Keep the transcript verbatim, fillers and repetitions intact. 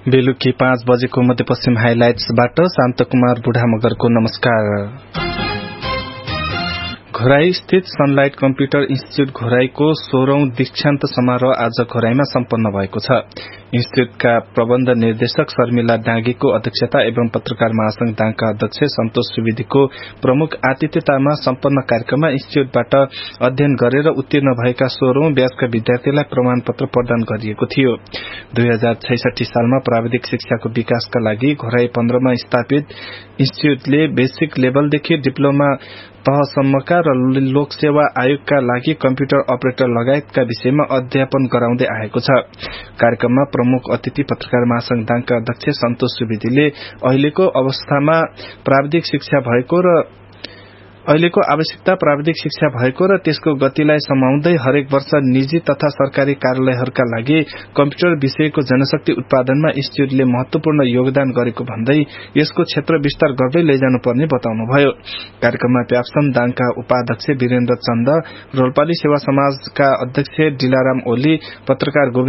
बेलुकी पाँच बजेको मध्यपश्चिम हाइलाइट्सबाट शान्त कुमार बुढा मगरको नमस्कार। घोराई स्थित सनलाइट कम्प्युटर इन्स्टिच्यूट घोराईको सोह्रौं दीक्षान्त समारोह आज घोराईमा सम्पन्न भएको छ। इन्स्टिच्यूटका प्रबन्ध निर्देशक शर्मिला डाँगीको अध्यक्षता एवं पत्रकार महासंघ दाङका अध्यक्ष सन्तोष सुवेदीको प्रमुख आतिथ्यतामा सम्पन्न कार्यक्रममा इन्स्टिच्यूटबाट अध्ययन गरेर उत्तीर्ण भएका सोह्रौं ब्याचका विद्यार्थीलाई प्रमाणपत्र प्रदान गरिएको थियो। दुई हजार छैसठी सालमा प्राविधिक शिक्षाको विकासका लागि घोराई पन्ध्रमा स्थापित इन्स्टिच्यूटले बेसिक लेभलदेखि डिप्लोमा तहसम्मका र लोकसेवा आयोगका लागि कम्प्युटर अपरेटर लगायतका विषयमा अध्यापन गराउँदै आएको छ। कार्यक्रममा प्रमुख अतिथि पत्रकार महासंघ दाङका अध्यक्ष सन्तोष सुवेदीले अहिलेको अवस्थामा प्राविधिक शिक्षा भएको र अहिलेको आवश्यकता प्राविधिक शिक्षा भएको र त्यसको गतिलाई समाउँदै हरेक वर्ष निजी तथा सरकारी कार्यालयहरूका लागि कम्प्युटर विषयको जनशक्ति उत्पादनमा इन्स्टिच्यूटले महत्वपूर्ण योगदान गरेको भन्दै यसको क्षेत्र विस्तार गर्दै लैजानुपर्ने बताउनुभयो। कार्यक्रममा प्याप्सन दाङका उपाध्यक्ष वीरेन्द्र चन्द, रोल्पाली सेवा समाजका अध्यक्ष डिलाराम ओली, पत्रकार गोविन्द